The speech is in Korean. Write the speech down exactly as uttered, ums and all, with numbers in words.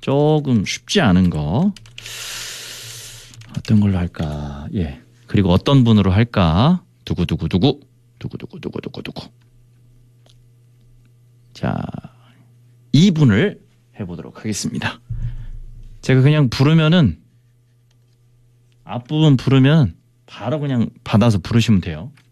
조금 쉽지 않은 거 어떤 걸로 할까? 예. 그리고 어떤 분으로 할까? 두구두구두구 두구두구두구두구두구. 자, 이 분을 해보도록 하겠습니다. 제가 그냥 부르면은 앞부분 부르면 바로 그냥 받아서 부르시면 돼요.